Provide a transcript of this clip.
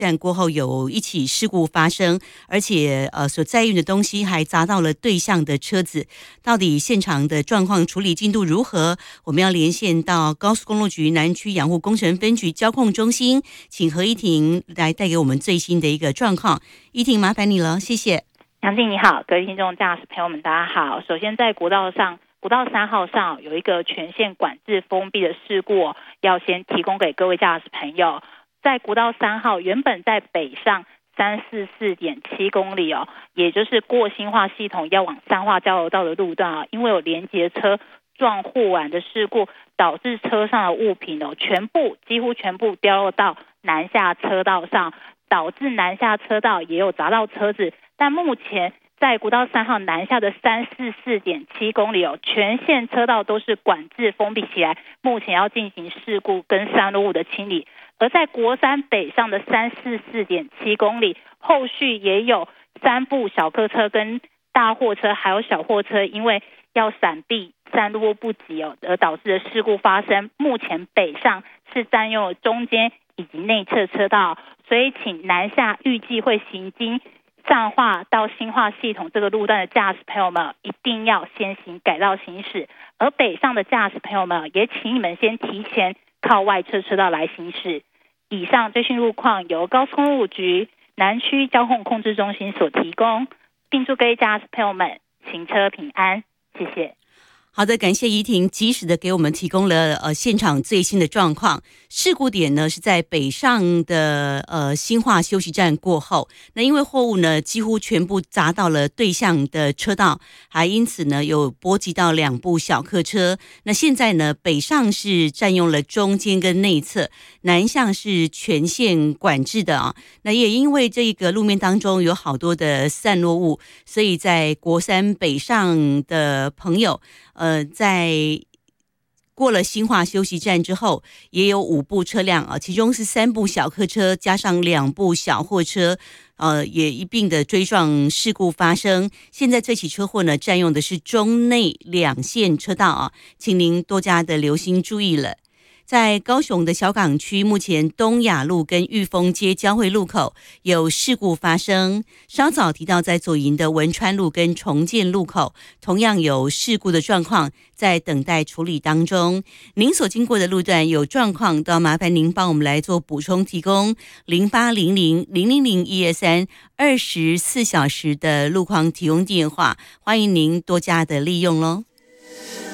站过后有一起事故发生，而且所载运的东西还砸到了对向的车子，到底现场的状况处理进度如何？我们要连线到高速公路局南区养护工程分局交控中心，请何依婷来带给我们最新的一个状况。依婷，麻烦你了，谢谢。 杨静你好，各位听众驾驶朋友们大家好。首先在国道3号上有一个全线管制封闭的事故，要先提供给各位驾驶朋友。在国道3号原本在北上344.7公里也就是过新化系统要往三化交流道的路段因为有连结车撞护栏的事故，导致车上的物品几乎全部掉落到南下车道上，导致南下车道也有砸到车子。但目前在国道3号南下的344.7公里全线车道都是管制封闭起来，目前要进行事故跟山路物的清理。而在国3北上的344.7公里，后续也有3部小客车跟大货车还有小货车因为要闪避山路物不及而导致的事故发生。目前北上是占用了中间以及内侧车道，所以请南下预计会行经上化到新化系统这个路段的驾驶朋友们一定要先行改道行驶，而北上的驾驶朋友们也请你们先提前靠外侧车道来行驶。以上最新路况由高速公路局南区交通控制中心所提供，并祝各位驾驶朋友们行车平安，谢谢。 好的，感谢依婷及时的给我们提供了现场最新的状况。事故点呢是在北上的新化休息站过后，那因为货物呢几乎全部砸到了对向的车道，还因此呢有波及到2部小客车。那现在呢北上是占用了中间跟内侧，南向是全线管制的那也因为这个路面当中有好多的散落物，所以在国3北上的朋友在过了新化休息站之后，也有5部车辆其中是3部小客车加上2部小货车，也一并的追撞事故发生。现在这起车祸呢，占用的是中内2线车道请您多加的留心注意了。在高雄的小港区，目前东雅路跟裕丰街交汇路口有事故发生。稍早提到在左营的文川路跟重建路口，同样有事故的状况，在等待处理当中。您所经过的路段有状况，都要麻烦您帮我们来做补充提供。0800-000-123 24小时的路况提供电话，欢迎您多加的利用咯。